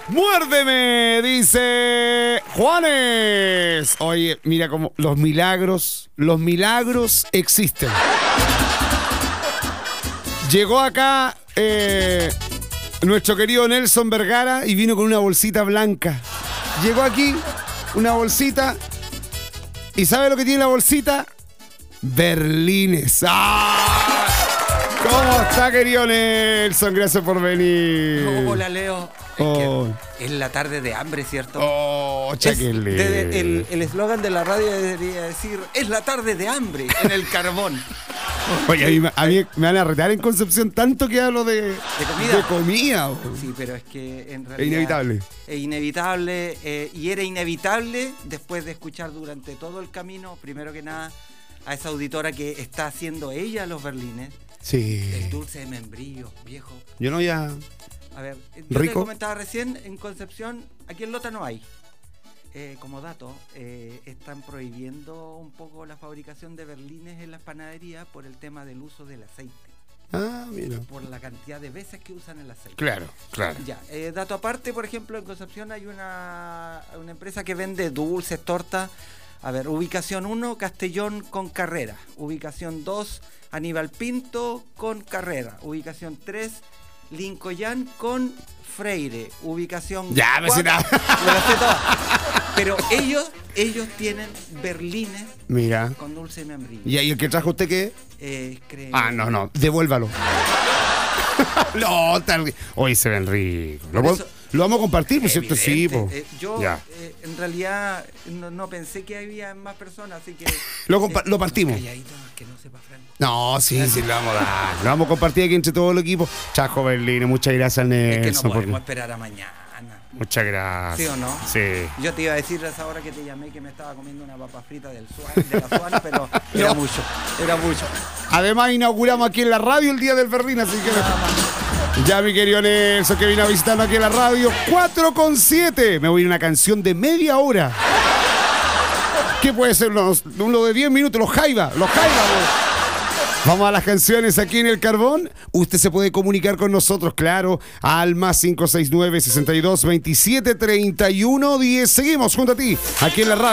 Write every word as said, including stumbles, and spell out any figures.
Muérdeme, dice Juanes. Oye, mira cómo los milagros, los milagros existen. Llegó acá eh, nuestro querido Nelson Vergara y vino con una bolsita blanca. Llegó aquí, una bolsita. ¿Y sabe lo que tiene la bolsita? Berlines. ¡Ah! ¿Cómo está, querido Nelson? Gracias por venir. Oh, hola, Leo. Es, oh. que es la tarde de hambre, ¿cierto? Oh, chaquele. De, el eslogan de la radio debería decir, es la tarde de hambre en el carbón. Oye, a mí, a mí me van a retar en Concepción tanto que hablo de, ¿De comida? De comida. Sí, pero es que en realidad... Es inevitable. Es inevitable eh, y era inevitable después de escuchar durante todo el camino, primero que nada, a esa auditora que está haciendo ella los berlines. Sí. El dulce de membrillo, viejo. Yo no ya... A ver, yo ¿Rico? te comentaba recién, en Concepción, aquí en Lota no hay. Eh, como dato, eh, están prohibiendo un poco la fabricación de berlines en las panaderías por el tema del uso del aceite. Ah, mira. Por la cantidad de veces que usan el aceite. Claro, claro. Ya, eh, dato aparte, por ejemplo, en Concepción hay una, una empresa que vende dulces, tortas. A ver, ubicación uno, Castellón con Carrera. Ubicación dos, Aníbal Pinto con Carrera. Ubicación tres, Lincoln con Freire. Ubicación Ya, me sé nada. me las sé todas. Pero ellos, ellos tienen berlines Mira. con dulce de membrillo. ¿Y ahí el que trajo usted qué? Eh, creo... Ah, no, no. Devuélvalo. No, tal... Hoy se ven ricos. Lo, Por po- eso- lo vamos a compartir, ¿por cierto? Sí, Evidente. po. Eh, yo Ya. eh, en realidad no, no pensé que había más personas, así que... Lo compa- lo partimos. Calladito, que no sepa Franco. No, sí, sí, lo vamos a dar. Lo vamos a compartir aquí entre todo el equipo. Chajo Berlín, muchas gracias, Nelson. Es que no podemos porque- esperar a mañana. Muchas gracias. ¿Sí o no? Sí. Yo te iba a decir a esa hora que te llamé que me estaba comiendo una papa frita del Suárez, de la Suárez, pero era mucho, era mucho. Además, inauguramos aquí en la radio el Día del Berlín, así que... Ya, mi querido Nelson, que vino a visitarnos aquí en la radio. cuatro con siete. Me voy a ir a una canción de media hora. ¿Qué puede ser? Unos- Uno de diez minutos, los Jaiba, los Jaiba. Bro. Vamos a las canciones aquí en El Carbón. Usted se puede comunicar con nosotros, claro, al más cinco seis nueve, sesenta y dos, veintisiete, treinta y uno, diez. Seguimos junto a ti, aquí en la radio.